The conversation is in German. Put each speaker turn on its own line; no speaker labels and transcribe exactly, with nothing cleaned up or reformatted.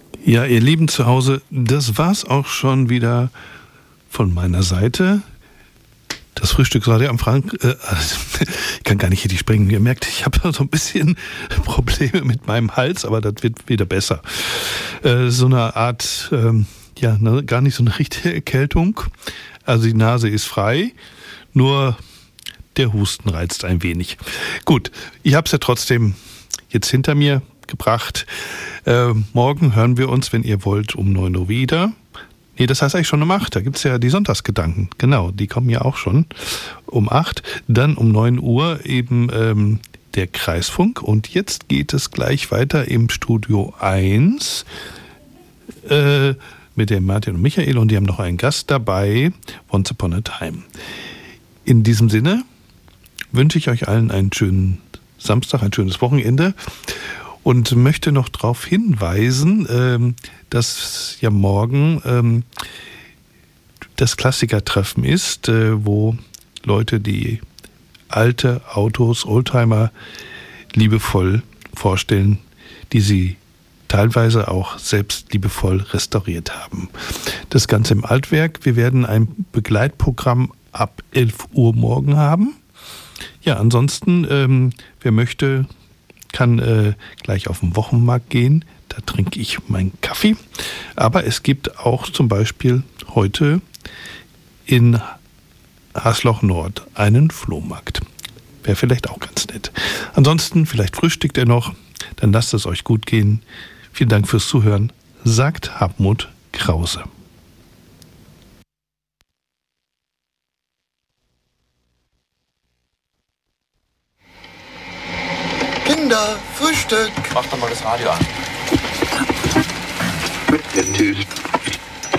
Ja, ihr Lieben zu Hause, das war's auch schon wieder von meiner Seite. Das Frühstücksradio am Frank... Äh, ich kann gar nicht richtig sprechen. Ihr merkt, ich habe so ein bisschen Probleme mit meinem Hals, aber das wird wieder besser. Äh, so eine Art, ähm, ja, ne, gar nicht so eine richtige Erkältung. Also die Nase ist frei, nur der Husten reizt ein wenig. Gut, ich habe es ja trotzdem jetzt hinter mir gebracht. Äh, morgen hören wir uns, wenn ihr wollt, um neun Uhr wieder. Nee, das heißt eigentlich schon um acht. Da gibt es ja die Sonntagsgedanken. Genau, die kommen ja auch schon um acht. Dann um neun Uhr eben ähm, der Kreisfunk. Und jetzt geht es gleich weiter im Studio eins äh, mit dem Martin und Michael. Und die haben noch einen Gast dabei, Once Upon a Time. In diesem Sinne wünsche ich euch allen einen schönen Samstag, ein schönes Wochenende. Und möchte noch darauf hinweisen, ähm, dass ja morgen ähm, das Klassikertreffen ist, äh, wo Leute, die alte Autos, Oldtimer liebevoll vorstellen, die sie teilweise auch selbst liebevoll restauriert haben. Das Ganze im Altwerk. Wir werden ein Begleitprogramm ab elf Uhr morgen haben. Ja, ansonsten, ähm, wer möchte, kann äh, gleich auf den Wochenmarkt gehen. Da trinke ich meinen Kaffee. Aber es gibt auch zum Beispiel heute in Hasloch Nord einen Flohmarkt. Wäre vielleicht auch ganz nett. Ansonsten, vielleicht frühstückt ihr noch. Dann lasst es euch gut gehen. Vielen Dank fürs Zuhören, sagt Hartmut Krause.
Kinder, Frühstück.
Mach doch mal das Radio an.
Tschüss.